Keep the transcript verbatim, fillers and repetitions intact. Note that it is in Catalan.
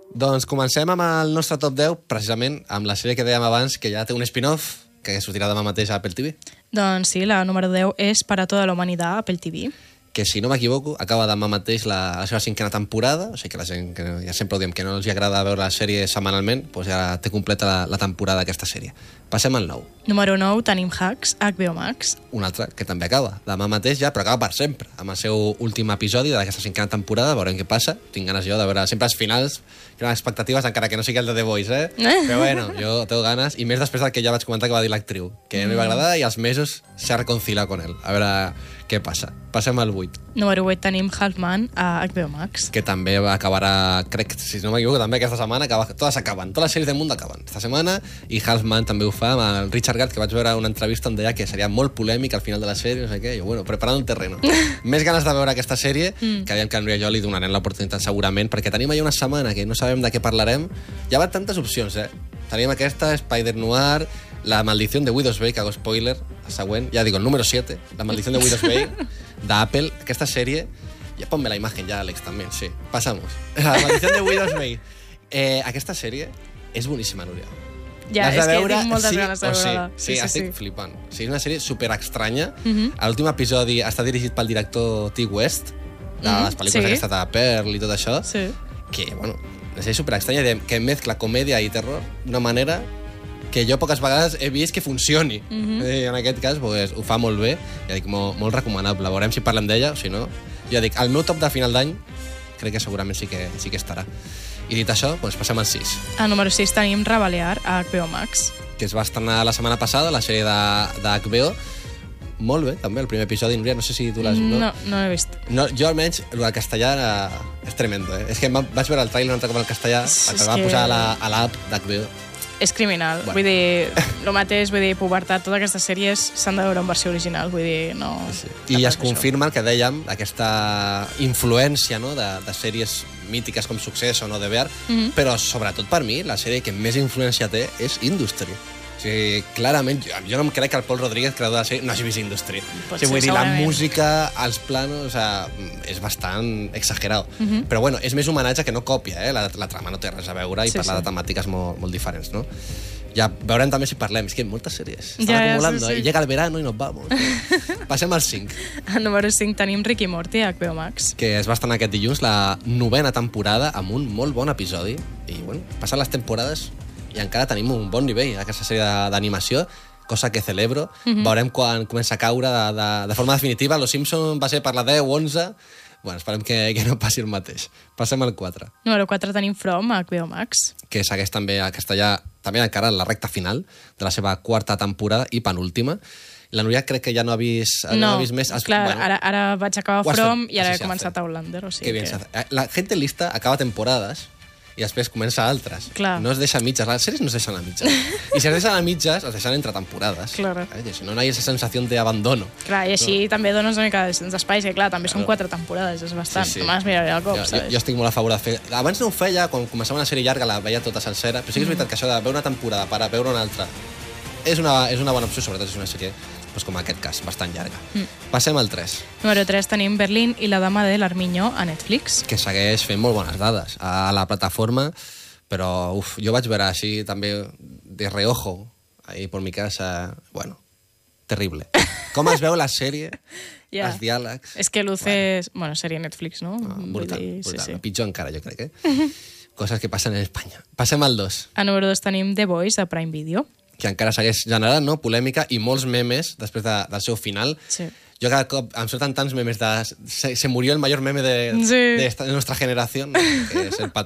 Doncs comencem amb el nostre top deu, precisament amb la sèrie que dèiem abans, que ja té un spin-off, que sortirà demà mateix a Apple T V. Doncs sí, la número deu és Para toda la humanidad, Apple T V. Que, si no m'equivoco, acaba demà mateix la, la seva cinquena temporada, o sigui que la gent que ja sempre ho diem que no els agrada veure la sèrie setmanalment, doncs ja té completa la, la temporada d'aquesta sèrie. Passem al nou. Número nou tenim Hacks, H B O Max. Un altre que també acaba, demà mateix ja, però acaba per sempre, amb el seu últim episodi d'aquesta cinquena temporada, veurem què passa. Tinc ganes jo de veure sempre els finals, que eren expectatives, encara que no sigui el de The Voice, eh? eh? Però bueno, jo tengo ganes, i més després del que ja vaig comentar que va dir l'actriu, que mm. no li va agradar i als mesos s'ha reconciliat con ell. A veure què passa. Passem al vuit. Número vuit tenim Halfman a H B O Max. Que també acabarà, crec, si no m'equivoco, també aquesta setmana, acaba, totes acaben, totes les sèries del món acaben esta setmana, i Halfman també ho fa amb el Richard Gere, que vaig veure una entrevista on deia que seria molt polèmic al final de la sèrie, no sé què, i jo, bueno, preparant el terreno. Més ganes de veure aquesta sèrie, mm. que dèiem que a Núria i jo li donarem l'oportunitat segurament, perquè tenim allà una setmana que no sabem de què parlarem. Hi ha tantes opcions, eh? Tenim aquesta, Spider-Noir, La maldición de Widow's Bay, que hago spoiler, el següent, ja digo, el número siete, La maldición de Widow's Bay, d'Apple, aquesta sèrie, ja ponme la imagen ja, Àlex, també, sí, passamos. La maldición de Widow's Bay. Eh, aquesta sèrie és boníssima, Núria. Ja, és que tinc moltes sí ganes de veure-la. Sí, sí, sí, estic sí. flipant. O sigui, és una sèrie super estranya. Uh Mhm. -huh. L'últim episodi està dirigit pel director T. West, de les pel·lícules Sí. aquesta de Pearl i tot això, Sí. que, bueno, una sèrie super estranya, que mezcla comèdia i terror d'una manera que jo poques vegades he vist que funcioni. Uh Mhm. -huh. I en aquest cas pues, ho fa molt bé, ja dic, molt, molt recomanable. Veurem si parlem d'ella o si no. Ja dic, el meu top de final d'any crec que segurament sí que, sí que estarà. I dit això, doncs passem al sis. A número sis tenim Rebalear a H B O Max. Que es va estrenar la setmana passada, la sèrie de, de H B O. Molt bé, també, el primer episodi. Núria, no sé si tu l'has... No, no l'he vist. No, jo almenys, el castellà era... és tremendo, eh? És que vaig veure el trailer un altre cop en castellà, És que va que- posar a la- a l'app d'H B O. És criminal. Bueno. Vull dir, el mateix, vull dir, pubertat, totes aquestes sèries s'han de veure en versió original, vull dir, no... Sí. I es confirma el que dèiem, aquesta influència, no?, de, de sèries mítiques com Succession o The Bear, Mhm. però sobretot per mi, la sèrie que més influència té és Industry. O sigui, clarament, jo, jo no em crec que el Paul Rodríguez, creador de la sèrie, no hagi vist Industry. Pot O sigui, vull ser, dir, la segurament. música, els planos, o sigui, és bastant exagerat. Mhm. Però bueno, és més homenatge que no còpia, eh? La, la trama no té res a veure i Sí, parla sí. de temàtiques molt, molt diferents, no? Ja veurem també si parlem. És que moltes sèries estan Ja, ja, acumulant, sí, sí. i llega el verano i nos vamos. Passem al cinc. A número cinc tenim Rick i Morty a H B O Max. Que es va estrenar aquest dilluns, la novena temporada, amb un molt bon episodi. I, bueno, passen les temporades i encara tenim un bon nivell d'aquesta sèrie de- d'animació, cosa que celebro. Mhm. Veurem quan comença a caure de, de, de forma definitiva. Los Simpsons va ser per la deu o onze. Bueno, esperem que, que no passi el mateix. Passem al quatre, Número quatre tenim From a H B O Max. que segueix també a castellà, també encara en la recta final de la seva quarta temporada i penúltima. La Núria crec que ja no ha vist, no, No, ha vist més. Has- clar, ara, ara vaig acabar ho has From fet. i ara Así he se començat hace. Outlander, o sigui Que bien que... se hace. La gente lista acaba temporades i després comença altres. Clar. No es deixa a mitges. Les sèries no es deixen a mitges. I si es deixen a mitges, es deixen entre temporades. Claro. Eh? Si no, no hi ha esa sensación de abandono. Clar, i així no. també dones una mica d'espai, que clar, també són quatre temporades, és bastant. Sí, sí. Només miraré el cop, Jo, jo, saps? jo estic molt a favor de fer... Abans no ho feia, quan començava una sèrie llarga la veia tota sencera, però sí que és veritat que això de veure una temporada per a veure una altra és una, és una bona opció, sobretot si és una sèrie doncs com aquest cas, bastant llarga. Mm. Passem al tres, Número tres tenim Berlín i la dama de l'Armiño a Netflix. que segueix fent molt bones dades a la plataforma, però uf, jo vaig veure així també de reojo ahí por mi casa, bueno, terrible. Com es veu la sèrie, Ja. els diàlegs... És que luces... Bueno, seria Netflix, no? Ah, Vull brutal, dir, brutal. Sí, sí. Pitjor encara, jo crec, eh? Coses que passen en Espanya. Passem al dos, A número dos tenim The Voice a Prime Video. que encara segueix generant, no?, polèmica i molts memes després de, del seu final. Sí. Jo cada cop em surten tants memes de... Se, se murió el mayor meme de, Sí. de, esta, de nuestra generación, que és el patró